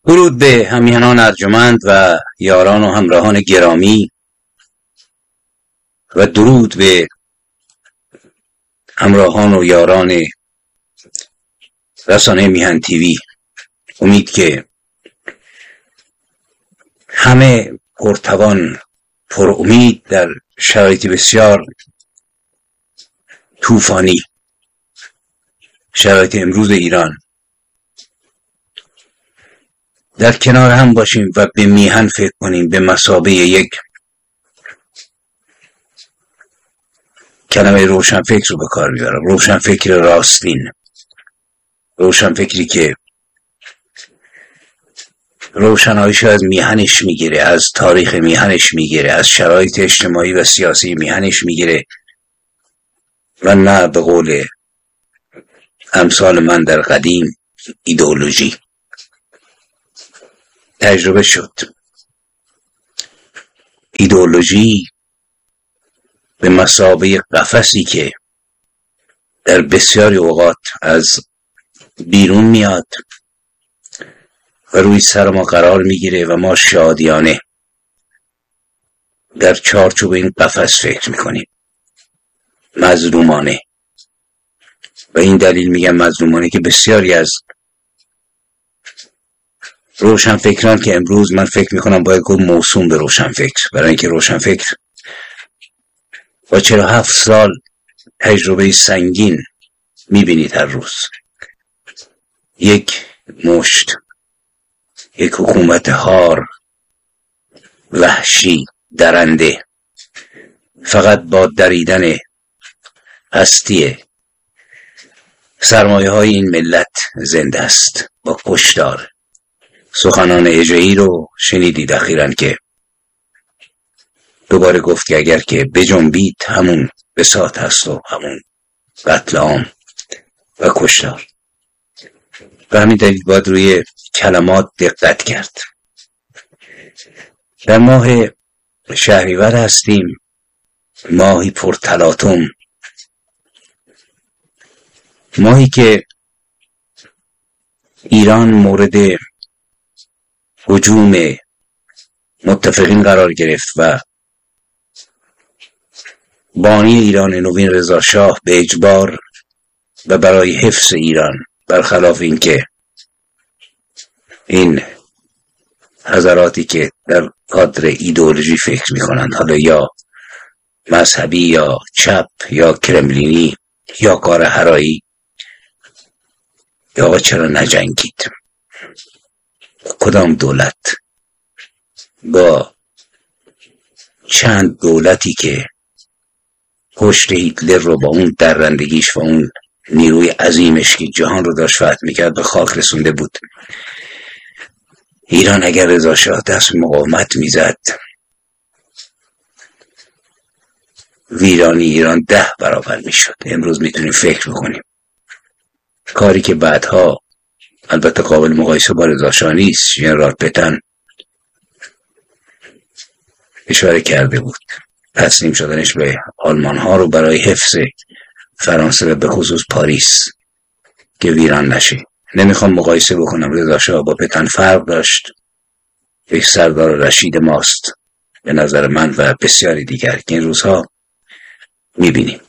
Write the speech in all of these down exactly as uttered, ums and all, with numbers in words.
درود به همیهنان ارجمند و یاران و همراهان گرامی و درود به همراهان و یاران رسانه میهن تیوی. امید که همه پرتوان پر امید در شرایط بسیار طوفانی، شرایط امروز ایران، در کنار هم باشیم و به میهن فکر کنیم، به مثابه یک کلمه روشنفکر رو به کار میبرم، روشنفکر راستین، روشنفکری که روشناییش از میهنش میگیره، از تاریخ میهنش میگیره، از شرایط اجتماعی و سیاسی میهنش میگیره و نه به قول امثال من در قدیم ایدئولوژی. تجربه شد ایدئولوژی به مثابه قفسی که در بسیاری اوقات از بیرون میاد و روی سر ما قرار میگیره و ما شادیانه در چارچوب این قفس فکر میکنیم، مظلومانه. و این دلیل میگم مظلومانه که بسیاری از روشنفکران که امروز من فکر میکنم باید گفت موسوم به روشنفکر، برای اینکه روشنفکر با چهل و هفت سال تجربه سنگین میبینید هر روز یک مشت، یک حکومت هار، وحشی، درنده، فقط با دریدن هستی سرمایه های این ملت زنده است، با کشتار. سخنان اژه‌ای رو شنیدید اخیراً که دوباره گفت که اگر که بجنبید همون بساط هست و همون قتل عام و کشتار. به همین دلیل باید روی کلمات دقت کرد. در ماه شهریور هستیم، ماهی پرتلاطم، ماهی که ایران مورد هجوم متفقین قرار گرفت و بانی ایران نوین رضا شاه به اجبار و برای حفظ ایران، برخلاف این که این حضراتی که در کادر ایدئولوژی فکر میکنند، حالا یا مذهبی یا چپ یا کرملینی یا کار هرایی، یا آقا چرا نجنگید؟ کدام دولت با چند دولتی که پشت هیتلر رو با اون درندگیش و اون نیروی عظیمش که جهان رو داشت فتح میکرد به خاک رسونده بود، ایران اگر رضا شاه دست مقاومت میزد، ویرانی ایران ده برابر میشد. امروز میتونیم فکر بکنیم کاری که بعدها البته قابل مقایسه با رضا شاه نیست، ژنرال پتن اشاره کرده بود، تسلیم شدنش به آلمان ها رو برای حفظ فرانسه و به خصوص پاریس که ویران نشه. نمیخوام مقایسه بکنم، رضا شاه با پتن فرق داشت، یک سردار رشید ماست به نظر من و بسیاری دیگر که این روزها میبینیم.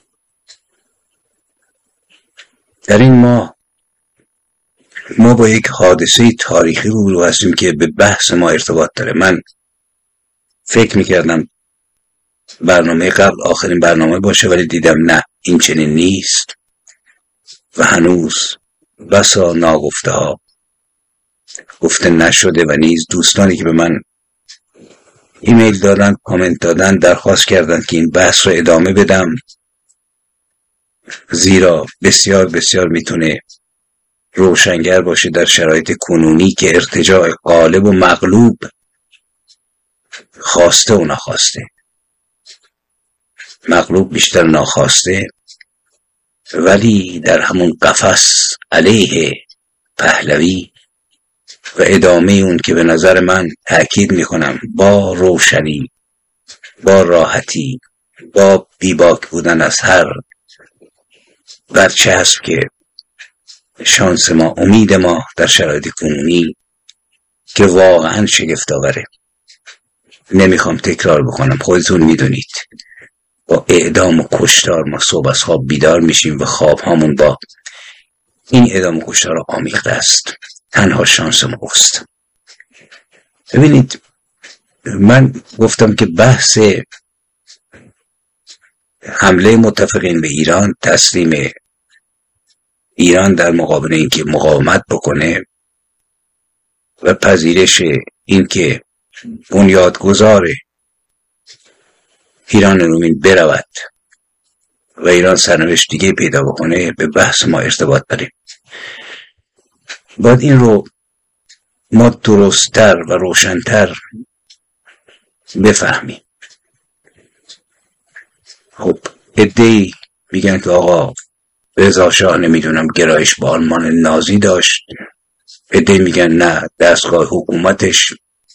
در این ماه ما با یک حادثه تاریخی روبرو هستیم که به بحث ما ارتباط داره. من فکر میکردم برنامه قبل آخرین برنامه باشه، ولی دیدم نه، این چنین نیست و هنوز بسا ناگفته ها گفته نشده و نیز دوستانی که به من ایمیل دادن، کامنت دادن، درخواست کردن که این بحث رو ادامه بدم، زیرا بسیار بسیار میتونه روشنگر باشه در شرایط کنونی که ارتجاع غالب و مغلوب، خواسته و ناخواسته، مغلوب بیشتر ناخواسته، ولی در همون قفس علیه پهلوی و ادامه اون که به نظر من تأکید میکنم با روشنی، با راحتی، با بیباک بودن از هر برچسب که شانس ما، امید ما در شرایط کنونی که واقعا شگفت‌آوره. نمیخوام تکرار بکنم، خودتون میدونید با اعدام و کشتار ما صبح از خواب بیدار میشیم و خواب هامون با این اعدام و کشتار آمیخته است. تنها شانس ما است. ببینید، من گفتم که بحث حمله متفقین به ایران، تسلیم ایران در مقابل اینکه مقاومت بکنه و پذیرش اینکه بنیادگذار ایران رومین برود و ایران سرنوشت دیگه پیدا بکنه به بحث ما ارتباط داره. باید این رو ما درست‌تر و روشن‌تر بفهمیم. خب عده‌ای میگن که آقا رضا شاه نمیدونم گرایش به آلمان نازی داشت، عده‌ای میگن نه، دستگاه حکومتش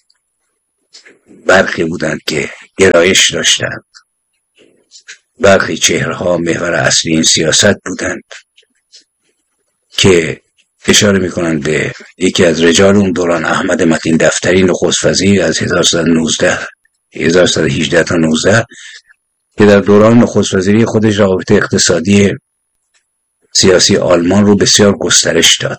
برخی بودند که گرایش داشتند، برخی چهره‌ها محور اصلی این سیاست بودند که اشاره میکنند به یکی از رجال اون دوران، احمد متین دفتری، نخست وزیر از هزار و سیصد و نوزده هزار و سیصد و هجده تا نوزده، که در دوران نخست وزیری خودش روابط اقتصادی سیاسی آلمان رو بسیار گسترش داد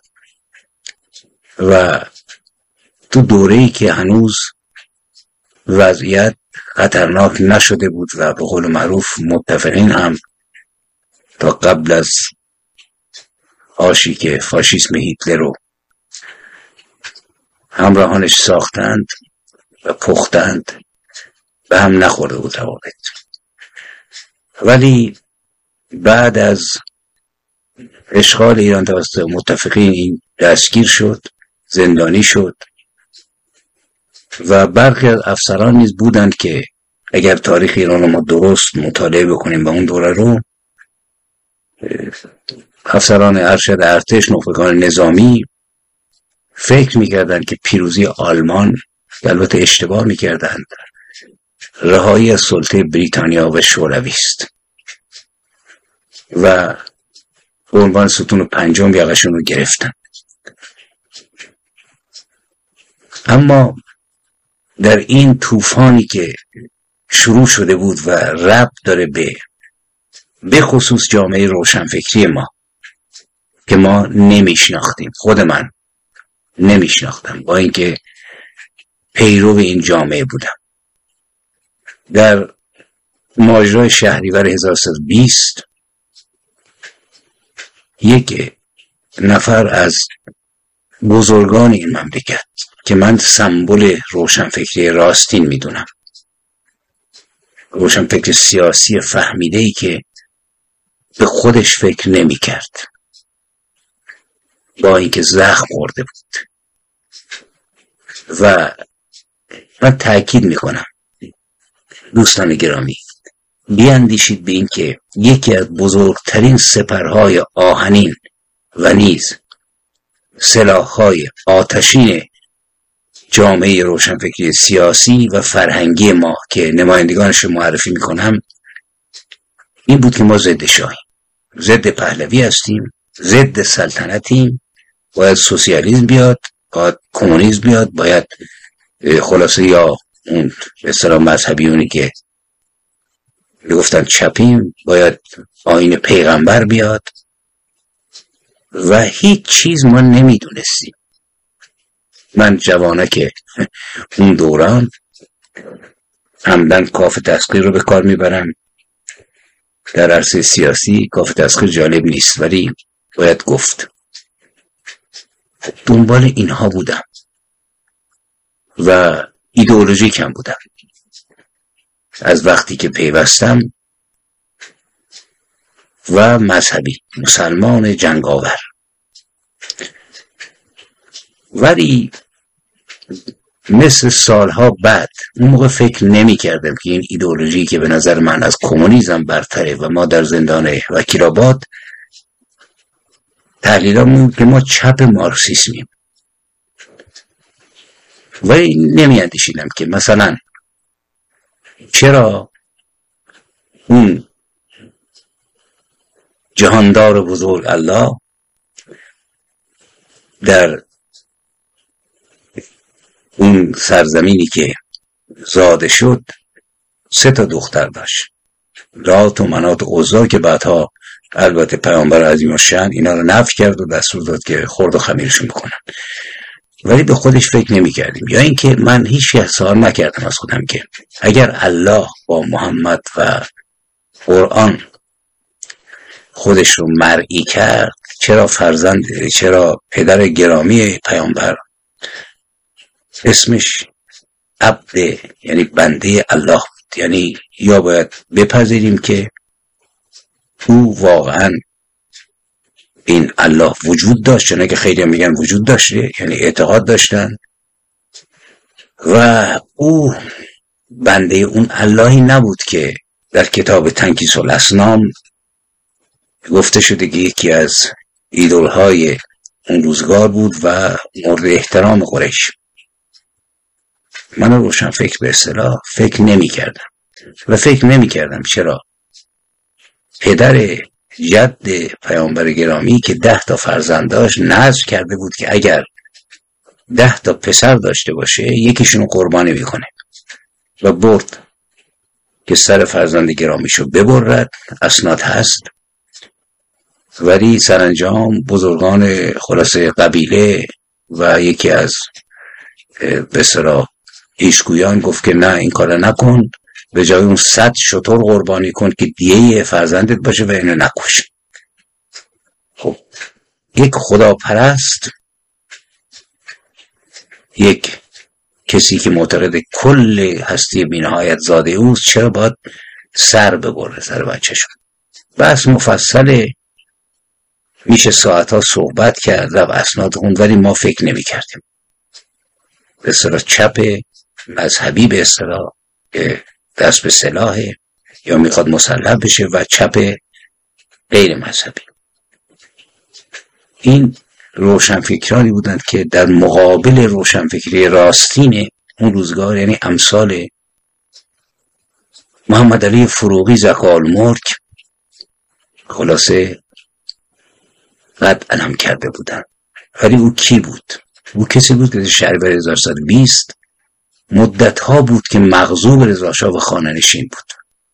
و تو دوره‌ای که هنوز وضعیت خطرناک نشده بود و به قول معروف متفقین هم تا قبل از آشی که فاشیسم هیتلر رو همراهانش ساختند و پختند به هم نخورده بود روابط. ولی بعد از اشغال ایران توسط متفقین این دستگیر شد، زندانی شد و برخی از افسران نیز بودند که اگر تاریخ ایران رو ما درست مطالعه بکنیم با اون دوره رو، افسران ارشد ارتش، نخبگان نظامی فکر میکردند که پیروزی آلمان، البته اشتباه میکردند، رهایی از سلطه بریتانیا و شوروی است و به عنوان ستون پنجم یقشون رو گرفتن. اما در این طوفانی که شروع شده بود و ربط داره به به خصوص جامعه روشنفکری ما که ما نمیشناختیم، خود من نمیشناختم با اینکه پیرو این جامعه بودم، در ماجرای شهریور هزار و سیصد و بیست یک نفر از بزرگان این مملکت که من سمبل روشنفکری راستین میدونم، روشنفکر سیاسی فهمیده‌ای که به خودش فکر نمی کرد با اینکه زخم خورده بود، و من تأکید میکنم دوستان گرامی بیاندیشید به این که یکی از بزرگترین سپرهای آهنین و نیز سلاح‌های آتشین جامعه روشنفکری سیاسی و فرهنگی ما که نمایندگانش معرفی میکنم این بود که ما ضد شاهیم، ضد پهلوی هستیم، ضد سلطنتیم، باید سوسیالیسم بیاد، باید کمونیسم بیاد، باید خلاصه یا اون به اصطلاح مذهبیونی که گفتن چپیم، باید آیین پیغمبر بیاد و هیچ چیز ما نمیدونستیم. من جوانک اون دوران عمدن کاف تسخیر رو به کار میبرم، در عرصه سیاسی کاف تسخیر جالب نیست ولی باید گفت دنبال اینها بودم و ایدئولوژیک هم بودم از وقتی که پیوستم و مذهبی مسلمان جنگاور. ولی مثل سالها بعد اون موقع فکر نمی کردم که این ایدئولوژی که به نظر من از کمونیسم برتره و ما در زندان وکیل‌آباد تحلیلامون که ما چپ مارکسیسمیم، ولی نمی اندیشیدم که مثلا چرا اون جهاندار بزرگ الله در اون سرزمینی که زاده شد سه تا دختر داشت، لات و منات و عزا، که بعدها البته پیامبر عظیم الشأن اینا رو نفی کرد و دستور داد که خرد و خمیرشون بکنن. ولی به خودش فکر نمی کردیم، یا اینکه من هیچ سوال نکردم از خودم که اگر الله با محمد و قرآن خودش رو مرئی کرد، چرا فرزند چرا پدر گرامی پیامبر اسمش عبد یعنی بنده الله بود؟ یعنی یا باید بپذیریم که او واقعا این الله وجود داشت، چون که خیلی هم میگن وجود داشته، یعنی اعتقاد داشتن، و او بنده اون اللهی نبود که در کتاب تنکیس الاصنام گفته شده که یکی از ایدولهای اون روزگار بود و مورد احترام قریش. من روشن فکر به اصطلاح فکر نمی کردم و فکر نمی کردم چرا پدر جد پیامبر گرامی که ده تا فرزند داشت نذر کرده بود که اگر ده تا پسر داشته باشه یکیشونو قربانی میکنه و برد که سر فرزند گرامیشو ببرد. اسناد هست، ولی سرانجام بزرگان خلاصه قبیله و یکی از به اصطلاح پیشگویان گفت که نه این کارو نکن، به جای اون صد شتر قربانی کن که دیه فرزندت باشه و اینو نکش. خب یک خداپرست، یک کسی که معتقد کل هستی بی‌نهایت زاده اوست، چرا باید سر ببره سر بچه‌شون؟ بس مفصله، میشه ساعتها صحبت کرد و اسناد خوند، ولی ما فکر نمی کردیم. به اصطلاح چپ مذهبی به اصطلاح دست به سلاحه یا میخواد مسلح بشه، و چپ غیر مذهبی. این روشنفکرانی بودند که در مقابل روشنفکری راستین اون روزگار، یعنی امثال محمد علی فروغی زکالملک، خلاصه قد علم کرده بودن. ولی او کی بود؟ او کسی بود که شهریور هزار و سیصد و بیست مدت ها بود که مغضوب رضا شاه و خانه‌نشین بود.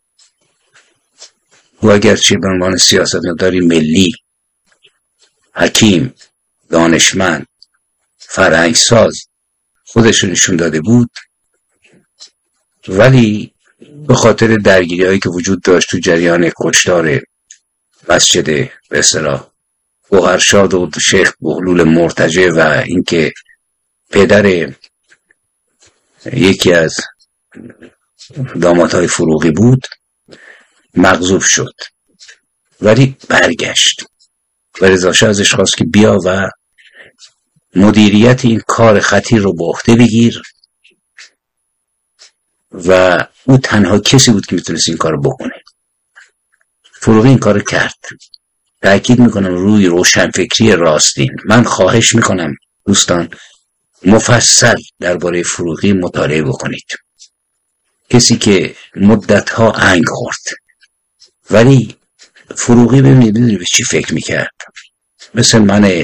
او اگرچه به عنوان سیاستمداری ملی، حکیم، دانشمند، فرهنگساز خودش رو نشون داده بود، ولی به خاطر درگیری هایی که وجود داشت تو جریان کشتار مسجد به اصطلاح گوهرشاد و شیخ بهلول مرتجع و اینکه پدر یکی از دامادهای فروغی بود، مغضوب شد، ولی برگشت و رضا شاه ازش خواست که بیا و مدیریت این کار خطیر رو به عهده بگیر، و او تنها کسی بود که میتونست این کار بکنه. فروغی این کار کرد. تأکید میکنم روی روشنفکری راستین. من خواهش میکنم دوستان مفصل درباره فروغی مطالعه بکنید. کسی که مدتها انگ خورد، ولی فروغی ببینید بدونید به چی فکر میکرد. مثل من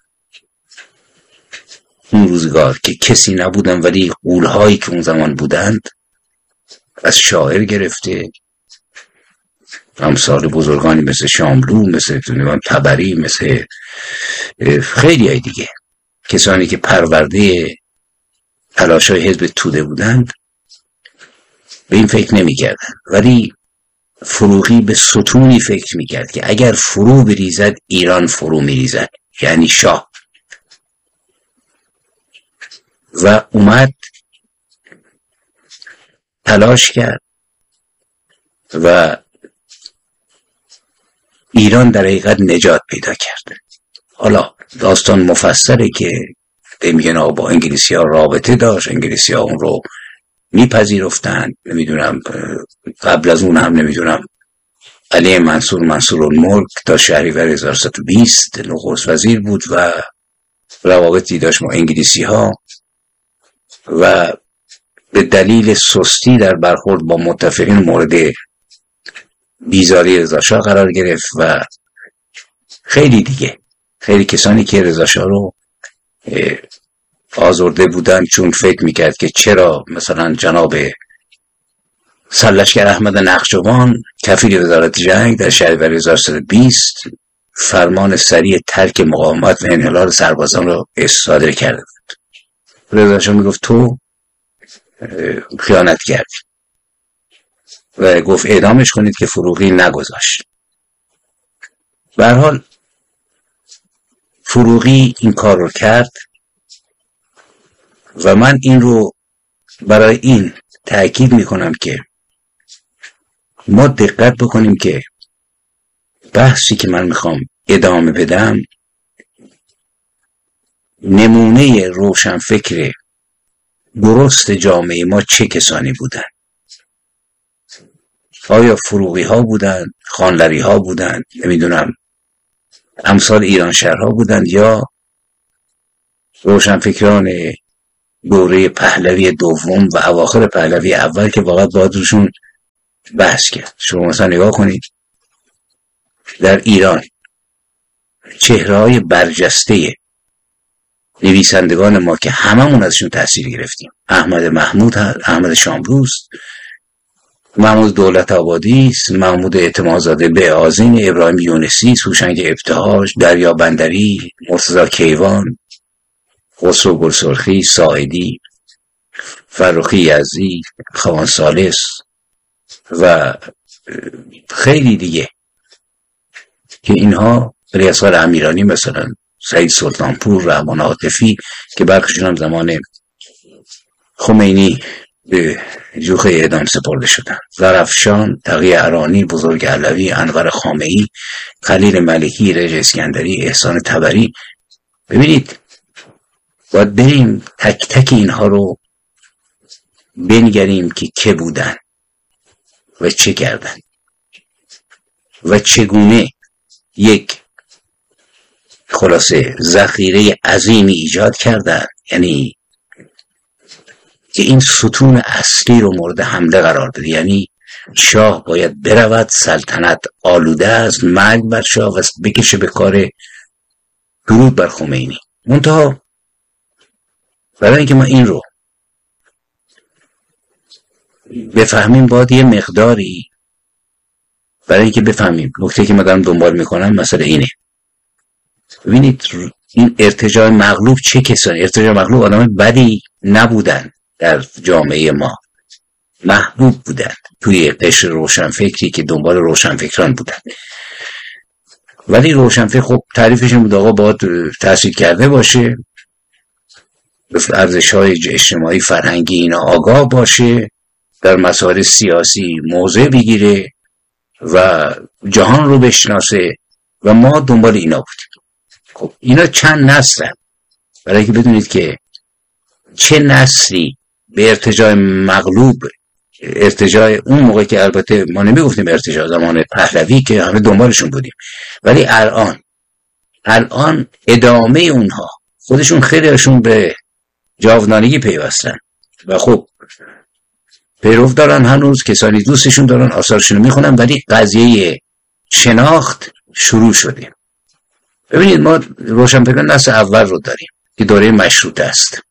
اون روزگار که کسی نبودن، ولی غول‌هایی که اون زمان بودند، از شاعر گرفته امثال بزرگانی مثل شاملو، مثل طبری، مثل خیلی های دیگه، کسانی که پرورده تلاش‌های حزب توده بودند، به این فکر نمی کردن. ولی فروغی به ستونی فکر می کرد که اگر فرو بریزد ایران فرو می ریزد، یعنی شاه. و اومد تلاش کرد و ایران در حقیقت نجات پیدا کرد. حالا داستان مفصله که میگن با انگلیسی ها رابطه داشت، انگلیسی ها اون رو میپذیرفتن، نمیدونم قبل از اون هم نمیدونم علی منصور منصور الملک تا شهریور هزار و سیصد و بیست نخست وزیر بود و روابطی داشت با انگلیسی ها، و به دلیل سستی در برخورد با متفقین مورد بیزاری رضا شاه قرار گرفت و خیلی دیگه، خیلی کسانی که رضا شاه رو آزرده بودن، چون فکر میکرد که چرا مثلا جناب سرلشکر احمد نقشبان کفیل وزارت جنگ در شهریور هزار و سیصد و بیست فرمان سریع ترک مقاومت و انحلال سربازان را صادر کرده بود. رضا شاه میگفت تو خیانت کردی و گفت اعدامش کنید که فروغی نگذاشت. به هر حال فروغی این کار رو کرد و من این رو برای این تأکید میکنم که ما دقت بکنیم که بحثی که من میخوام ادامه بدم نمونه روشنفکر درست جامعه ما چه کسانی بودن؟ آیا فروغی ها بودن، خانلری ها بودن، نمیدونم امثال ایران شهرها بودند، یا روشنفکران دوره پهلوی دوم و اواخر پهلوی اول که واقعا باید روشون بحث کرد. شما مثلا نگاه کنید در ایران چهره‌های برجسته نویسندگان ما که هممون ازشون تأثیر گرفتیم، احمد محمود، احمد شامروز، محمود دولت آبادی، محمود اعتمادزاده به‌آذین، ابراهیم یونسی، هوشنگ ابتهاج، دریا بندری، مرتضی کیوان، خسرو گلسرخی، ساعدی، فرخی یزدی، خوان ثالث و خیلی دیگه که اینها ریاض امیرانی، مثلا سعید سلطانپور، رحمان عاطفی که برخیشون هم زمان خمینی به جوخه اعدام سپرده شدن، زرافشان، تقی ارانی، بزرگ علوی، انور خامعی، خلیل ملکی، رژه اسکندری، احسان طبری. ببینید باید بریم تک تک اینها رو بنگریم که که بودن و چه کردن و چگونه یک خلاصه ذخیره عظیمی ایجاد کردن، یعنی که این ستون اصلی رو مورد حمله قرار بده. یعنی شاه باید برود، سلطنت آلوده است، مرگ بر شاه و بکشه به کار درود بر خمینی. منتها برای اینکه ما این رو بفهمیم باید یه مقداری، برای اینکه بفهمیم نکته که من دارم دنبال میکنم مسئله اینه. ببینید این ارتجاع مغلوب چه کسانی؟ ارتجاع مغلوب آدم بدی نبودن، در جامعه ما محبوب بودند توی قشر روشنفکری که دنبال روشنفکران بودند. ولی روشنفکر خب تعریفش این بود آقا باید تحصیل کرده باشه، به ارزش‌های اجتماعی فرهنگی اینا آگاه باشه، در مسائل سیاسی موضع بگیره و جهان رو بشناسه و ما دنبال اینا بودیم. خب اینا چند نسلن، برای اینکه بدونید که چه نسلی به ارتجاع مغلوب، ارتجاع اون موقع که البته ما نمیگفتیم ارتجاع زمان پهلوی که همه دنبالشون بودیم، ولی الان الان ادامه اونها خودشون خیلی هاشون به جاودانگی پیوستن و خب پیرو دارن، هنوز کسانی دوستشون دارن، آثارشون رو میخونن، ولی قضیه شناخت شروع شده. ببینید ما روشنفکران نسل اول رو داریم که دوره مشروطه است.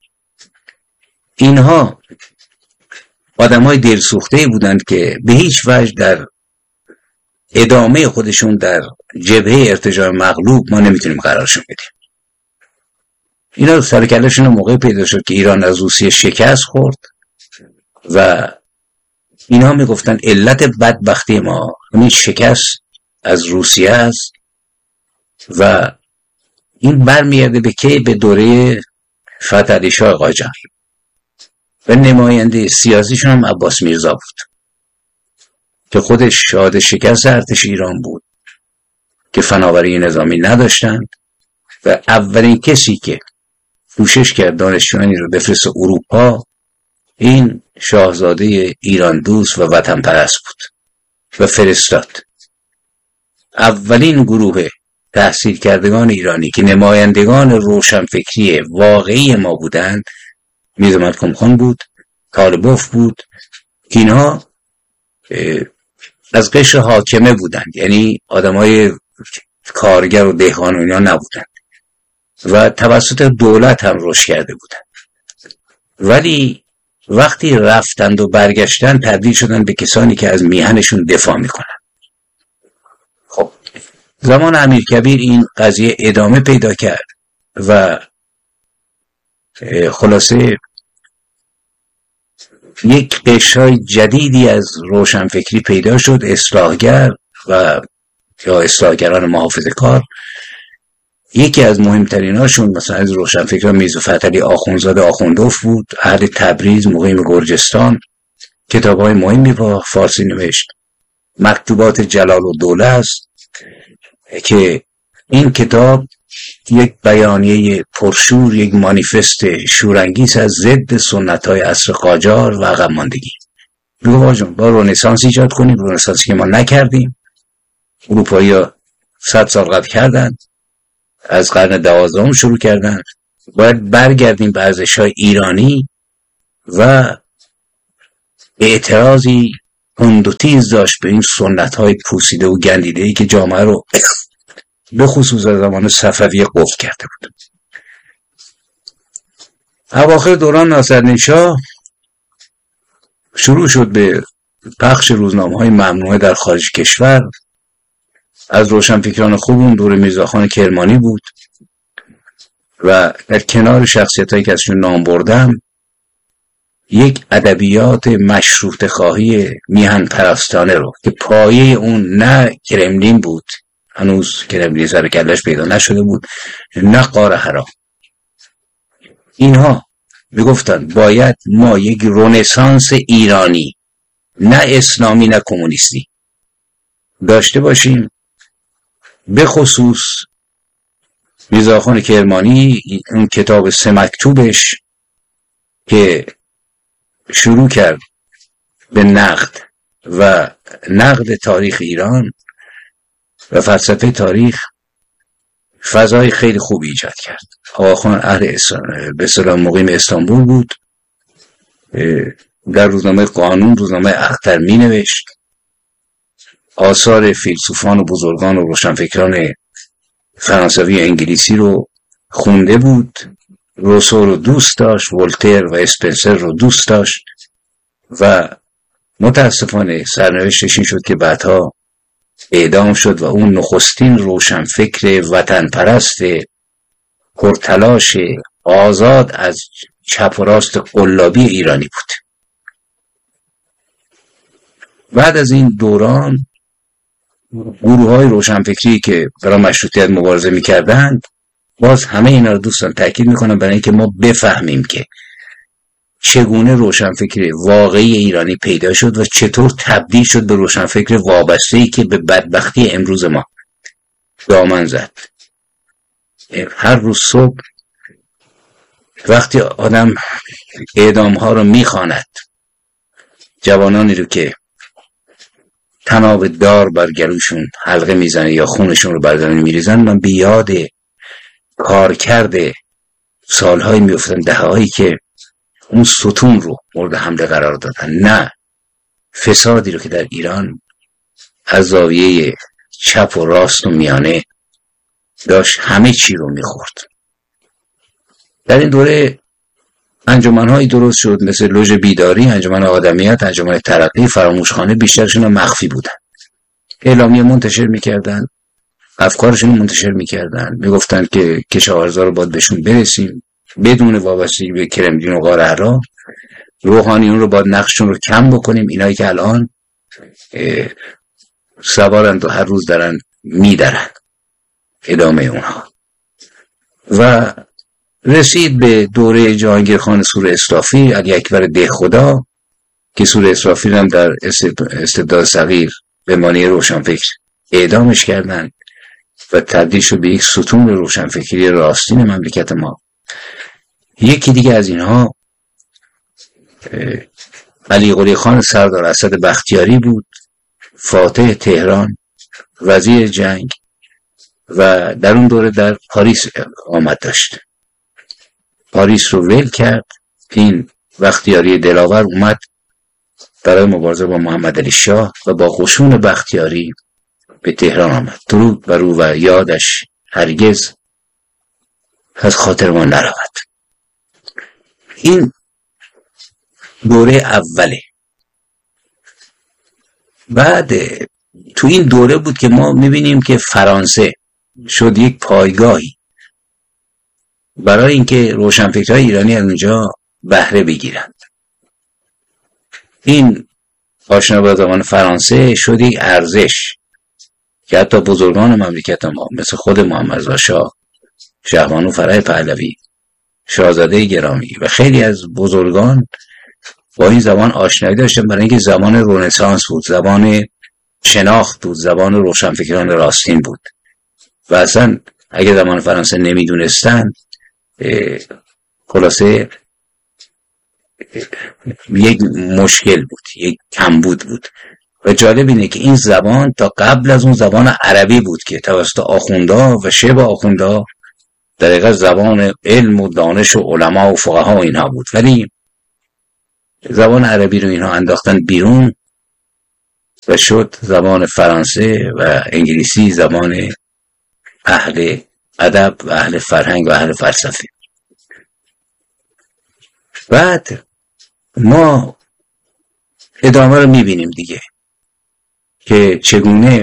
اینها آدمای دلسوخته بودند که به هیچ وجه در ادامه خودشون در جبهه ارتجاع مغلوب ما نمیتونیم قرارشون بدیم. اینا سرکلهشون موقع پیدا شد که ایران از روسیه شکست خورد و اینا میگفتن علت بدبختی ما همین شکست از روسیه است و این برمیگرده به کی؟ به دوره فتح علی شاه قاجار و نماینده سیاسیشون هم عباس میرزا بود که خودش شاهد شکست ارتش ایران بود که فناوری نظامی نداشتند و اولین کسی که کوشش کرد دانشجویانی رو بفرست اروپا این شاهزاده ایران دوست و وطن پرست بود و فرستاد. اولین گروه تحصیل کردگان ایرانی که نمایندگان روشنفکری واقعی ما بودند میرزا ملکم خان بود، طالبوف بود که اینها از قشر حاکمه بودند، یعنی آدمای کارگر و دهقان و اینا نبودند و توسط دولت هم رشد کرده بودند. ولی وقتی رفتند و برگشتن تبدیل شدن به کسانی که از میهنشون دفاع میکنن. خب زمان امیرکبیر این قضیه ادامه پیدا کرد و خلاصه یک قشرهای جدیدی از روشنفکری پیدا شد، اصلاحگر و یا اصلاحگران محافظه‌کار. یکی از مهمترین هاشون مثلا از روشنفکران میرزا فتحعلی آخوندزاده آخوندوف بود، اهل تبریز، مقیم گرجستان. کتاب‌های مهمی با فارسی نوشت. مکتوبات جلال الدوله است که این کتاب یک بیانیه پرشور، یک مانیفست شورانگیز از ضد سنت‌های عصر قاجار و عقب ماندگی. میگه واجون با رنسانس ایجاد کنیم، رنسانسی که ما نکردیم، اروپایی‌ها صد سال قبل کردن، از قرن دوازدهم شروع کردن، باید برگردیم به ارزش‌های ایرانی و اعتراضی تند و تیز داشت به این سنت‌های پوسیده و گندیده‌ای که جامعه رو به خصوص از زمان صفویه قفل کرده بود. اواخر دوران ناصرالدین شاه شروع شد به پخش روزنامه‌های ممنوعه در خارج کشور. از روشنفکران خوب اون دوره میرزاخان کرمانی بود و در کنار شخصیتایی که ازشون نام بردم یک ادبیات مشروطه خواهی میهن پرستانه رو که پایه اون نه کرملین بود، هنوز کرملین سر کلش پیدا نشده بود، نه غار حرا، اینها میگفتن باید ما یک رنسانس ایرانی، نه اسلامی نه کمونیستی، داشته باشیم. به خصوص میرزاخان کرمانی اون کتاب سه مکتوبش که شروع کرد به نقد و نقد تاریخ ایران و فلسفه تاریخ، فضای خیلی خوبی ایجاد کرد. آقاخان اهل به اصطلاح مقیم استانبول بود، در روزنامه قانون، روزنامه اختر می نوشت، آثار فیلسوفان و بزرگان و روشنفکران فرانسوی و انگلیسی رو خونده بود، روسو رو دوست داشت، ولتر و اسپنسر رو دوست داشت و متاسفانه سرنوشتش این شد که بعدها اعدام شد و اون نخستین روشنفکر وطن پرست پرتلاش آزاد از چپ و راست قلابی ایرانی بود. بعد از این دوران گروه های روشنفکری که برای مشروطیت مبارزه میکردند باز همه اینا رو دوستان تاکید میکنم برای اینکه ما بفهمیم که چگونه روشنفکر واقعی ایرانی پیدا شد و چطور تبدیل شد به روشنفکر وابسته‌ای که به بدبختی امروز ما دامن زد. هر روز صبح وقتی آدم اعدام ها رو میخواند، جوانانی رو که تناب دار بر گلوشون حلقه میزنه یا خونشون رو بردارن میریزن، من بیاد کار کرده سالهایی میفتن، دههایی که اون ستون رو مورد حمله قرار دادن، نه فسادی رو که در ایران از زاویه چپ و راست و میانه داشت همه چی رو میخورد. در این دوره انجمن‌هایی درست شد مثل لوژ بیداری، انجمن آدمیت، انجمن ترقی، فراموشخانه، بیشترشون مخفی بودن. اعلامیه منتشر میکردن، افکارشون منتشر میکردن، میگفتن که کشاورزا رو باید بهشون برسیم بدون وابستگی به کرملین و غار حرا، روحانیون رو باید نقششون رو کم بکنیم، اینایی که الان سوارند و هر روز دارن میدرن، ادامه اونها. و رسید به دوره جهانگیر خان سور اسرافیل، علی اکبر دهخدا که سور اسرافیل هم در استبداد صغیر به معنی روشنفکر اعدامش کردن و تبدیل شد به یک ستون روشنفکری راستین مملکت ما. یکی دیگه از اینها علی قلی خان سردار اسد بختیاری بود، فاتح تهران، وزیر جنگ و در اون دوره در پاریس آمد داشت. پاریس رو ول کرد. این بختیاری دلاور اومد برای مبارزه با محمد علی شاه و با قشون بختیاری به تهران آمد. درود بر او و یادش هرگز از خاطر ما نرود. این دوره اوله. بعد تو این دوره بود که ما میبینیم که فرانسه شد یک پایگاهی برای اینکه روشنفکرهای ایرانی از اونجا بهره بگیرند. این آشنا با زبان فرانسه شد یک ارزش که حتی بزرگان مملکت ما مثل خود محمد رضا شاه، شهبانو فرح پهلوی، شاهزاده گرامی و خیلی از بزرگان با این زبان آشنایی داشتن، برای اینکه زبان رنسانس بود، زبان شناخت بود، زبان روشنفکران راستین بود. و اصلا اگه زبان فرانسه نمیدونستن خلاصه یک مشکل بود، یک کمبود بود. و جالب اینه که این زبان تا قبل از اون زبان عربی بود که توسط آخوندا و شبه آخوندا در حقیقت زبان علم و دانش و علما و فقها و اینها بود، ولی زبان عربی رو اینها انداختن بیرون و شد زبان فرانسه و انگلیسی زبان اهل ادب و اهل فرهنگ و اهل فلسفه. بعد ما ادامه رو میبینیم دیگه که چگونه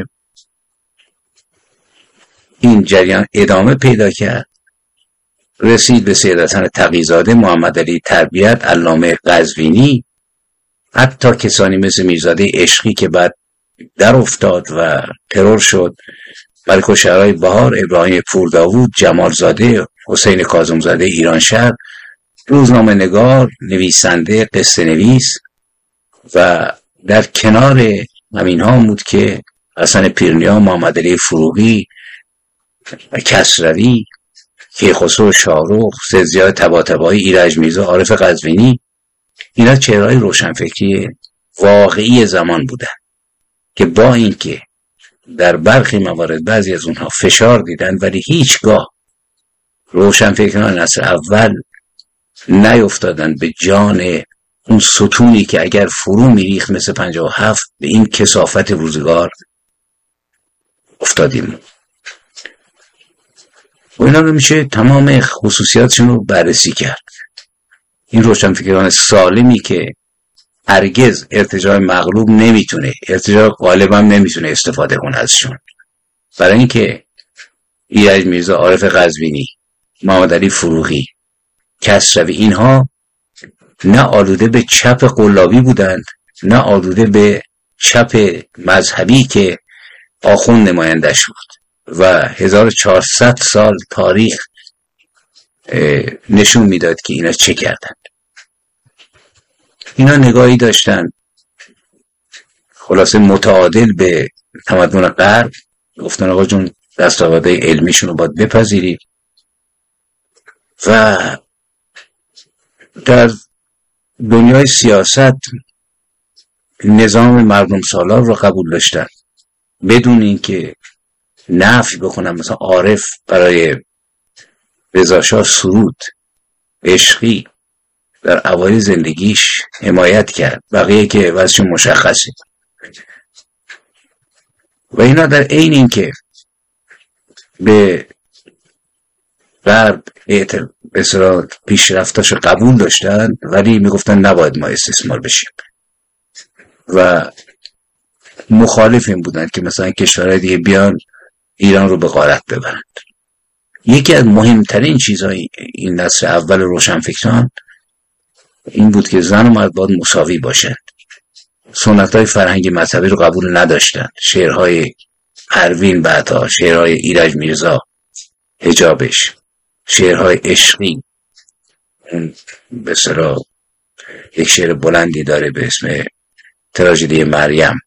این جریان ادامه پیدا کرد، رسید به سید حسن تقی‌زاده، محمد علی تربیت، علامه قزوینی، حتی کسانی مثل میرزاده عشقی که بعد در افتاد و ترور شد، ملک الشعرای بهار، ابراهیم پورداوود، جمالزاده، حسین کاظمزاده ایرانشهر، روزنامه نگار، نویسنده، قصه نویس. و در کنار همین ها بود که حسن پیرنیا، محمد علی فروغی، کسروی، کیخسرو شاهرخ، سید ضیاء طباطبایی، ایرج میرزا، عارف قزوینی، اینا چهره‌های روشنفکری واقعی زمان بودن که با اینکه در برخی موارد بعضی از اونها فشار دیدن، ولی هیچگاه روشنفکران عصر اول نیفتادن به جان اون ستونی که اگر فرو میریخت مثل پنجاه و هفت به این کثافت روزگار افتادیم. و اینا رو میشه تمام خصوصیاتشون رو بررسی کرد. این روشنفکران سالمی که هرگز ارتجاع مغلوب نمیتونه، ارتجاع غالب هم نمیتونه استفاده کنه ازشون، برای اینکه ایرج میرزا، عارف قزوینی، محمد علی فروغی، کسروی، اینها نه آلوده به چپ قلابی بودند، نه آلوده به چپ مذهبی که آخوند نمایندش بود. و هزار و چهارصد سال تاریخ نشون میداد که اینا چه کردند. اینا نگاهی داشتن خلاصه متعادل به تمدن غرب، گفتن آقا جون دستاوردهای علمیشون رو باید بپذیرید و در دنیای سیاست نظام مردم سالار رو قبول داشتن بدون اینکه نفی بکنن. مثلا عارف برای رضا شاه سرود عشقی در اوایل زندگیش حمایت کرد، بقیه که وضعشون مشخصه. و اینا در عین این که به غرب اعتراض پیشرفتاشو قبول داشتن، ولی میگفتن نباید ما استثمار بشیم و مخالف این بودن که مثلا کشورهای دیگه بیان ایران رو به غارت ببرند. یکی از مهمترین چیزهای این نسل اول روشنفکران این بود که زن و مرد باید مساوی باشند. سنت‌های فرهنگی مذهبی رو قبول نداشتن. شعرهای پروین، بعدها شعرهای ایرج میرزا، حجابش، شعرهای عشقی، اون به اصطلاح یک شعر بلندی داره به اسم تراژدی مریم،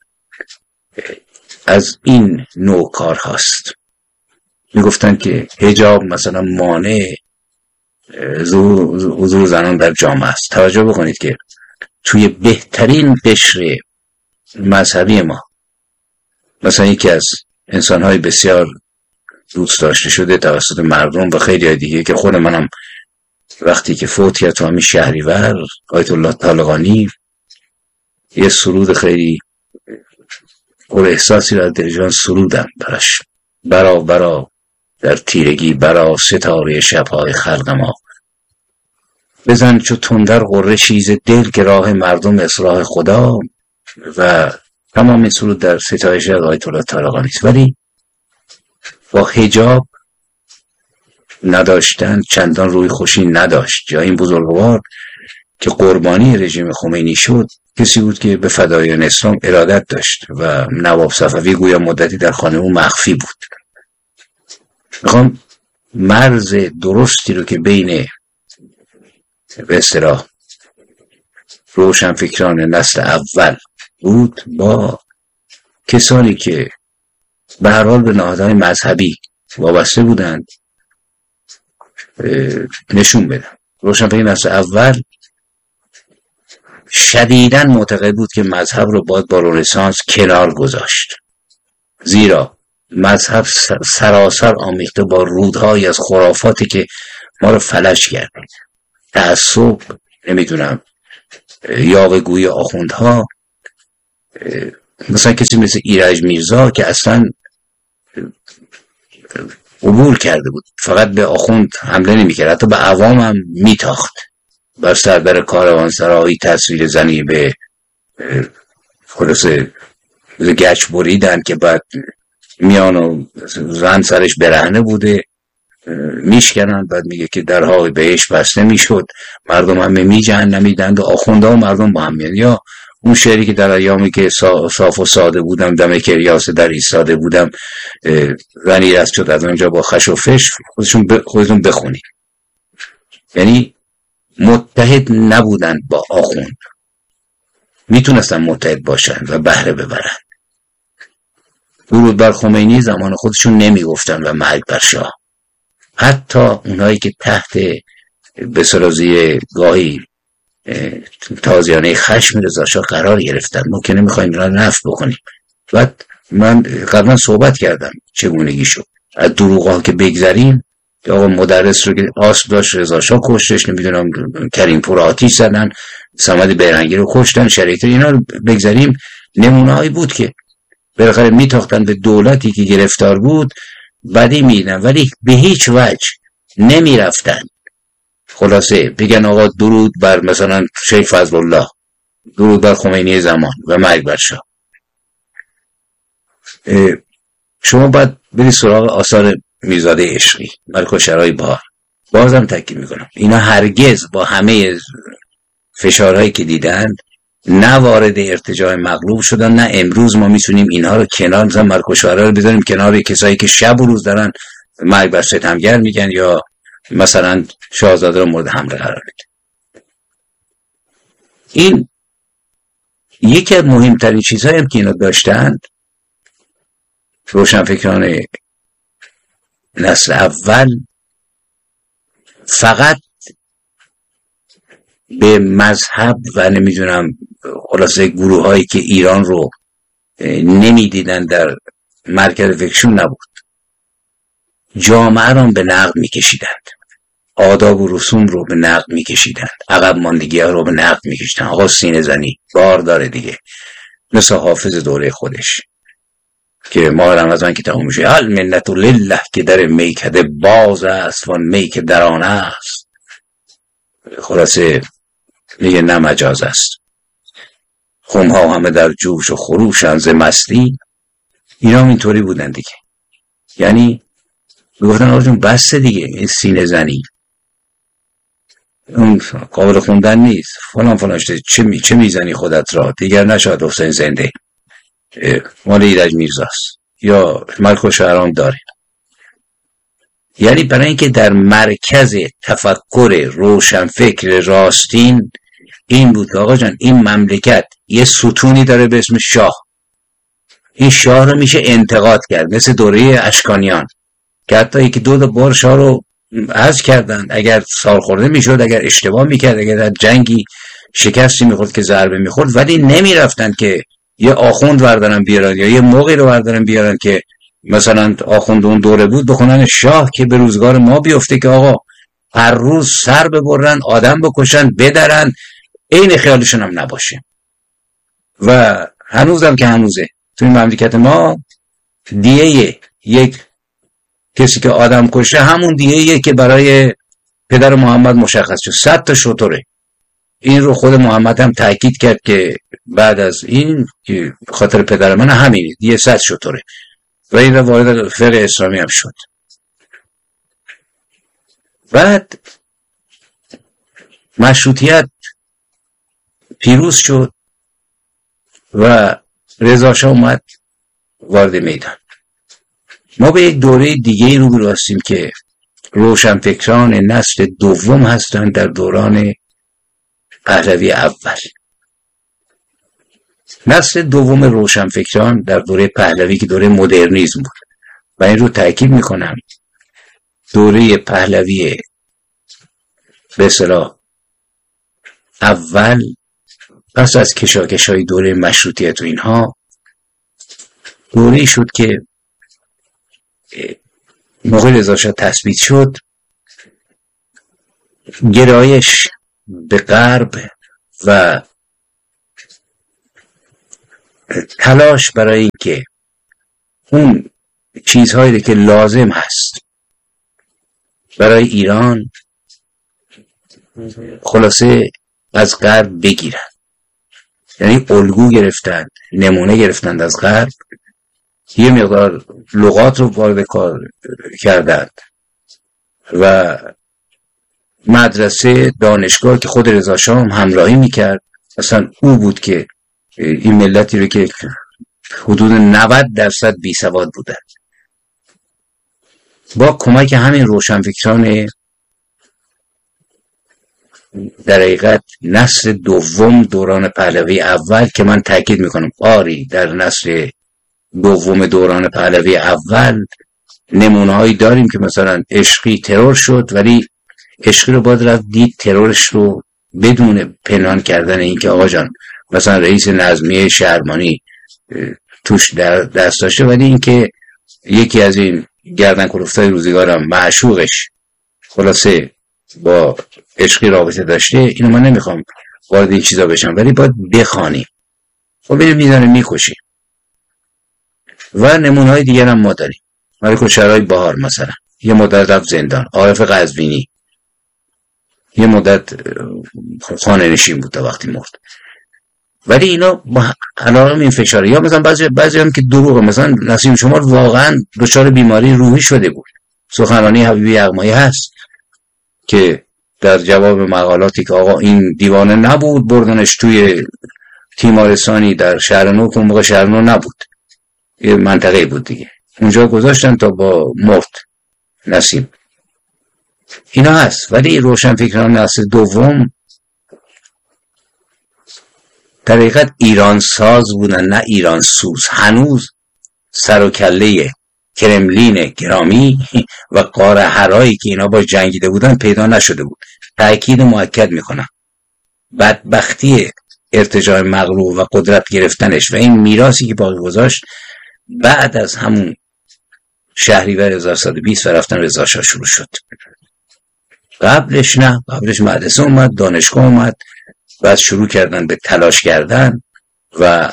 از این نوع کار هست. میگفتن که حجاب مثلا مانع حضور زنان در جامعه است. توجه بکنید که توی بهترین قشر مذهبی ما، مثلا یکی از انسان‌های بسیار دوست داشته شده توسط مردم و خیلی دیگه که خود منم وقتی که فوت کرد تو همین شهریور، آیت الله طالقانی، یه سرود خیلی پر احساسی را در جان سرودم براش: برا برا در تیرگی، برا ستاره شب‌های خلق ما، بزن چو تندر غره شیز دل که راه مردم اصلاح خدا و تمام این سرود در ستایش از آیت الله طالقانی است. ولی با حجاب نداشتن چندان روی خوشی نداشت. یا این بزرگوار که قربانی رژیم خمینی شد کسی بود که به فدایان اسلام ارادت داشت و نواب صفوی گویا مدتی در خانه او مخفی بود. میخوام مرز درستی رو که بین به اصطلاح روشنفکران نسل اول بود با کسانی که به هر حال به نهادهای مذهبی وابسته بودند نشون بدم. روشنفکر نسل اول شدیداً معتقد بود که مذهب رو باید با رنسانس کنار گذاشت، زیرا مذهب سراسر آمیخته با رودهایی از خرافاتی که ما رو فلج کرده. تعصب، نمیدونم یاوه‌گویی آخوندها، مثلا کسی مثل ایرج میرزا که اصلا عبور کرده بود، فقط به آخوند حمله نمی‌کرد، حتی به عوام هم میتاخت. بر سردر کاروانسرایی تصویر زنی به خلاصه گچ بریدن که بعد میان و زن سرش برهنه بوده میشکنن، بعد میگه که درهای بهشت بسته میشد، مردم همه می جهنمیدند و آخونده و مردم با هم میاد. یا اون شعری که در ایامی که صاف و ساده بودم دم کریاس در ایستاده بودم زنی رست شد از اونجا با خش و فش، خودشون ب... خودتون بخونید. یعنی متحد نبودن با آخوند، میتونستن متحد باشن و بهره ببرن. درود بر خمینی زمان خودشون نمیگفتن و مرگ بر شاه. حتی اونایی که تحت بسرازی گاهی تازیانه خشم رضا شاه قرار گرفتن، ما که نمیخوایم را نفی بکنیم. بعد من قبلا صحبت کردم چگونگی شد. از دروغ‌ها که بگذریم، که آقا مدرس رو که آسب داشت رضا شاه کشتش، نمیدونم کریم پور آتیش زدن، صمد بیرنگی رو کشتن، شریعت اینا رو بگذریم، نمونه‌ای بود که بالاخره میتاختن به دولتی که گرفتار بود بدی میدن، ولی به هیچ وجه نمیرفتن خلاصه بگن آقا درود بر مثلا شیخ فضل الله، درود بر خمینی زمان و مرگ بر شاه. شما باید برید سراغ آثار میرزاده عشقی، ملک الشعرای بهار. بازم تاکید میکنم اینا هرگز با همه فشارهایی که دیدند نه وارد ارتجاع مغلوب شدن، نه امروز ما میتونیم اینها رو کنار مثلا ملک الشعرا رو بذاریم کنار کسایی که شب و روز دارن مرگ بر ستمگر میگن یا مثلا شاهزاده رو مورد حمله قرار میدن. این یکی از مهمترین چیزهایی هم که اینا داشتند، روشنفکران نسل اول، فقط به مذهب و نمیدونم خلاصه گروه هایی که ایران رو نمیدیدن در مرکز فکرشون نبود، جامعه رو به نقد میکشیدند، آداب و رسوم رو به نقد میکشیدند، عقب ماندگی ها رو به نقد میکشیدند. آقا سینه زنی بار داره دیگه، مثل حافظ دوره خودش که ماه رمضان که تموم میشه هل منت لله که در میکده باز است وان می که در آن است، خلاصه میگه نه مجاز است، خمها همه در جوش و خروشن ز مستی. اینا هم اینطوری بودن دیگه، یعنی میگفتن آقا جون بسته دیگه، این سینه زنی اون قابل خوندن نیست، فلان فلان شده، چه, می، چه میزنی خودت را دیگر نشاید حسین زنده، مال ایرج میرزاست یا ملک الشعرا داره. یعنی برای اینکه در مرکز تفکر روشنفکر راستین این بود آقا جان این مملکت یه ستونی داره به اسم شاه، این شاه رو میشه انتقاد کرد، مثل دوره اشکانیان که حتی یکی دو بار شاه رو عزل کردن، اگر سالخورده میشد، اگر اشتباه میکرد، اگر در جنگی شکستی میخورد که ضربه میخورد، ولی نمیرفتن که یه آخوند وردارن بیارن یا یه موقعی رو وردارن بیارن که مثلا آخوند اون دوره بود بخونن شاه که به روزگار ما بیفته که آقا هر روز سر ببرن، آدم بکشن، بدرن، این خیالشون هم نباشه. و هنوزم که هنوزه توی مملکت ما دیه یک کسی که آدم کشه همون دیه که برای پدر محمد مشخص شد صد تا شتره. این رو خود محمد هم تاکید کرد که بعد از این که خاطر پدر من همینه دیگه صد شتره و این رو وارد فقه اسلامی هم شد. بعد مشروطیت پیروز شد و رضا شاه اومد وارد میدان. ما به یک دوره دیگه روبرو هستیم که روشنفکران نسل دوم هستند در دوران پهلوی اول. نسل دوم روشنفکران در دوره پهلوی که دوره مدرنیسم بود و این رو تأکید میکنم دوره پهلوی به اصطلاح اول پس از کشاکش‌های دوره مشروطیت و اینها دوره‌ای شد که موقع رضا شاه تثبیت شد گرایش به غرب و تلاش برای اینکه اون چیزهایی که لازم هست برای ایران خلاصه از غرب بگیرن، یعنی الگو گرفتن، نمونه گرفتند از غرب، یه مقدار لغات رو وارد کار کردند و مدرسه دانشگاه که خود رضا شاه هم همراهی میکرد، اصلا او بود که این ملتی رو که حدود نود درصد بی سواد بودند با کمک همین روشنفکران در حقیقت نسل دوم دوران پهلوی اول که من تاکید میکنم آری در نسل دوم دوران پهلوی اول نمونه هایی داریم که مثلا عشقی ترور شد ولی عشقی رو باید رفت دید ترورش رو بدون پنهان کردن این که آقا جان مثلا رئیس نظمیه شهربانی توش دست داشته، ولی این که یکی از این گردن کلفتای روزگارم معشوقش خلاصه با عشقی رابطه داشته، اینو من نمیخوام وارد این چیزا بشم ولی باید بخوانیم. خب ببینیم میزنه میکشیم. و نمونه های دیگر هم ما داریم. ملک الشعرهای بهار مثلا یه مدت رفت زندان، عارف قزوینی یه مدت خانه نشین بود تا وقتی مرد. ولی اینا با علائم این فشاره، یا مثلا بعضی بعضی هم که دروغه، مثلا نسیم شمار واقعا دچار بیماری روحی شده بود. سخنرانی حبیبی یغمایی هست که در جواب مقالاتی که آقا این دیوانه نبود بردنش توی تیمارستانی در شهر نو که اون موقع شهر نو نبود، یه منطقه بود دیگه، اونجا گذاشتن تا با مرد نسیم. اینا هست. ولی روشنفکران نسل دوم در حقیقت ایران ساز بودن نه ایران سوز. هنوز سر و کله کرملین گرامی و قاره هرایی که اینا با جنگیده بودن پیدا نشده بود. تأکید مؤکد میکنم بدبختی ارتجاع مغلوب و قدرت گرفتنش و این میراثی که باقی گذاشت بعد از همون شهریور هزار و سیصد و بیست و رفتن رضا شاه شروع شد. قبلش نه، قبلش مدرسه اومد، دانشگاه اومد، بعد شروع کردن به تلاش کردن و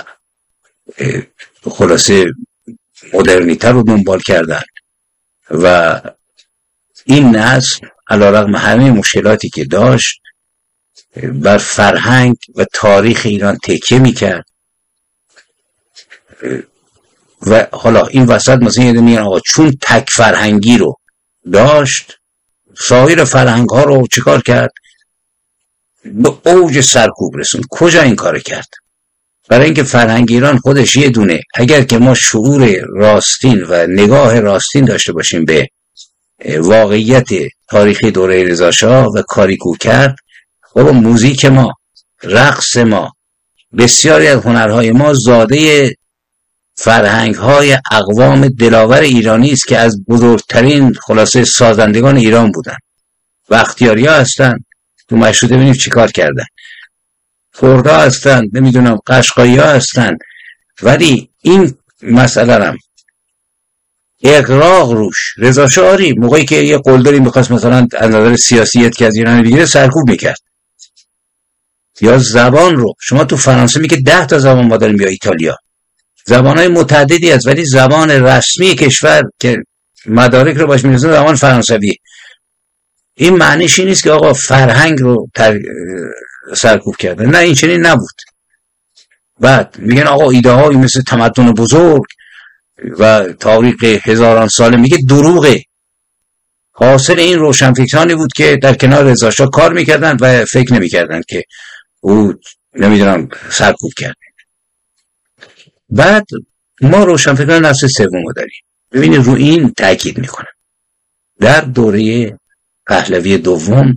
خلاصه مدرنیته رو دنبال کردن و این نسل علیرغم همه مشکلاتی که داشت بر فرهنگ و تاریخ ایران تکیه میکرد. و حالا این وسط مثلا یه میگن آقا چون تک فرهنگی رو داشت سایر فرهنگ ها رو چیکار کرد؟ به اوج سرکوب رسوند. کجا این کار کرد؟ برای اینکه فرهنگ ایران خودش یه دونه، اگر که ما شعور راستین و نگاه راستین داشته باشیم به واقعیت تاریخی دوره رضا شاه و کاریکو کرد، بابا موزیک ما، رقص ما، بسیاری از هنرهای ما زاده فرهنگ‌های اقوام دلاور ایرانی است که از بزرگترین خلاصه سازندگان ایران بودن. بختیاریا هستن، تو مشروطه ببینیم چیکار کردن. کردها هستن، نمیدونم قشقایی‌ها هستن. ولی این مسئله هم اغراق روش رضا شاه موقعی که یه قلدری می‌خواست مثلا از نظر سیاسیت که از ایران بگیره سرکوب میکرد. یا زبان رو شما تو فرانسه میگه ده تا زبان ما داریم یا ایتالیا، زبانهای متعددی هست ولی زبان رسمی کشور که مدارک رو باش می‌نویسن زبان فرانسوی. این معنیش این نیست که آقا فرهنگ رو تر... سرکوب کرده، نه این چنین نبود. بعد میگن آقا ایده هایی مثل تمدن بزرگ و تاریخ هزاران ساله، میگه دروغه. حاصل این روشنفکرانی بود که در کنار رضا شاه کار میکردن و فکر نمیکردن که او نمیدونم سرکوب کرده. بعد ما روشنفکران نسل سوم داریم. ببینید رو این تاکید میکنم. در دوره پهلوی دوم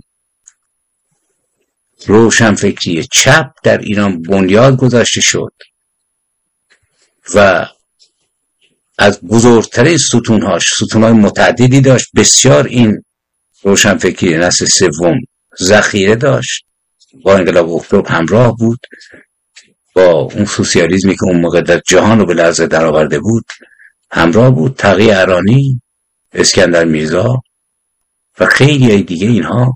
روشنفکری چپ در ایران بنیاد گذاشته شد و از بزرگترین ستونهاش ستونهای متعددی داشت. بسیار این روشنفکری نسل سوم ذخیره داشت، با انقلاب اکتبر همراه بود، با اون سوسیالیسمی که اون موقع در جهان رو به لرزه در آورده بود همراه بود. تقی ارانی، اسکندر میرزا و خیلی دیگه، اینها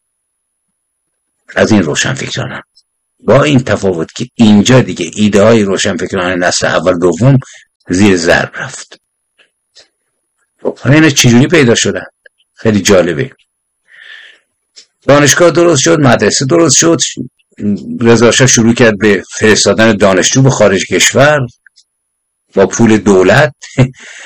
از این روشنفکران هم. با این تفاوت که اینجا دیگه ایده های روشنفکران نسل اول دوم زیر ضرب رفت. خب اینا چجوری پیدا شدن؟ خیلی جالبه. دانشگاه درست شد، مدرسه درست شد، رضا شاه شروع کرد به فرستادن دانشجو به خارج کشور با پول دولت.